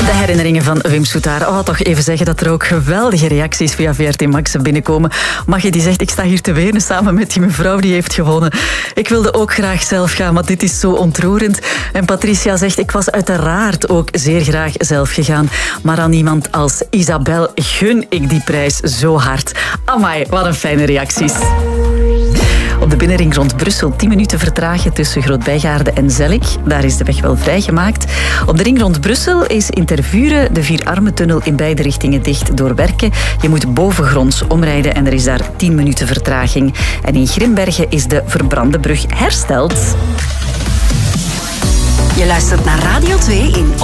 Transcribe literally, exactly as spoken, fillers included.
De herinneringen van Wim Soetaar. Oh, toch even zeggen dat er ook geweldige reacties via V R T Max binnenkomen. Maggie die zegt, ik sta hier te wenen samen met die mevrouw die heeft gewonnen. Ik wilde ook graag zelf gaan, maar dit is zo ontroerend. En Patricia zegt, ik was uiteraard ook zeer graag zelf gegaan. Maar aan iemand als Isabel gun ik die prijs zo hard. Amai, wat een fijne reacties. Op de binnenring rond Brussel tien minuten vertragen tussen Groot-Bijgaarde en Zellik. Daar is de weg wel vrijgemaakt. Op de ring rond Brussel is in Tervuren de Vierarmentunnel in beide richtingen dicht door werken. Je moet bovengronds omrijden en er is daar tien minuten vertraging. En in Grimbergen is de verbrande brug hersteld. Je luistert naar Radio twee in